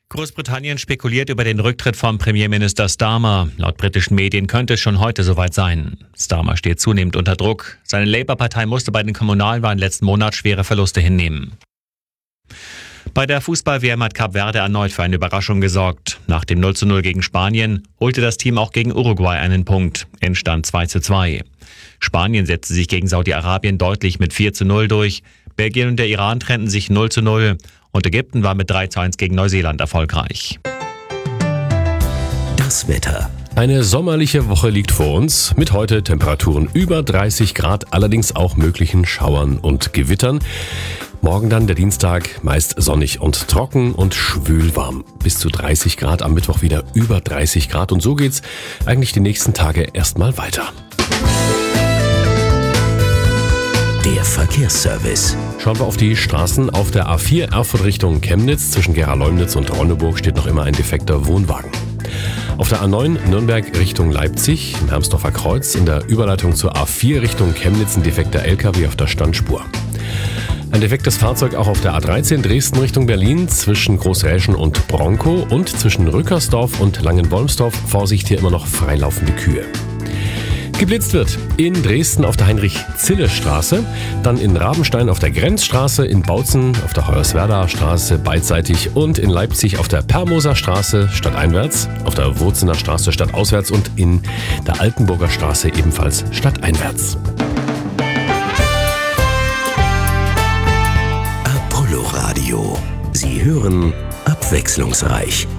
Großbritannien spekuliert über den Rücktritt von Premierminister Starmer. Laut britischen Medien könnte es schon heute soweit sein. Starmer steht zunehmend unter Druck. Seine Labour-Partei musste bei den Kommunalwahlen letzten Monat schwere Verluste hinnehmen. Bei der Fußball-WM hat Kap Verde erneut für eine Überraschung gesorgt. Nach dem 0:0 gegen Spanien holte das Team auch gegen Uruguay einen Punkt. Endstand 2:2. Spanien setzte sich gegen Saudi-Arabien deutlich mit 4:0 durch. Belgien und der Iran trennten sich 0:0. Und Ägypten war mit 3:1 gegen Neuseeland erfolgreich. Das Wetter. Eine sommerliche Woche liegt vor uns, mit heute Temperaturen über 30 Grad, allerdings auch möglichen Schauern und Gewittern. Morgen dann der Dienstag, meist sonnig und trocken und schwülwarm. Bis zu 30 Grad, am Mittwoch wieder über 30 Grad und so geht's eigentlich die nächsten Tage erstmal weiter. Der Verkehrsservice. Schauen wir auf die Straßen. Auf der A4 Erfurt Richtung Chemnitz zwischen Gera-Leumnitz und Ronneburg steht noch immer ein defekter Wohnwagen. Auf der A9 Nürnberg Richtung Leipzig im Hermsdorfer Kreuz in der Überleitung zur A4 Richtung Chemnitz ein defekter LKW auf der Standspur. Ein defektes Fahrzeug auch auf der A13 Dresden Richtung Berlin zwischen Großräschen und Bronkow und zwischen Rückersdorf und Langenwolmsdorf. Vorsicht, hier immer noch freilaufende Kühe. Geblitzt wird in Dresden auf der Heinrich-Zille-Straße, dann in Rabenstein auf der Grenzstraße, in Bautzen auf der Hoyerswerdaer Straße beidseitig und in Leipzig auf der Permoser Straße stadteinwärts, auf der Wurzener Straße stadtauswärts und in der Altenburger Straße ebenfalls stadteinwärts. Apollo Radio. Sie hören abwechslungsreich.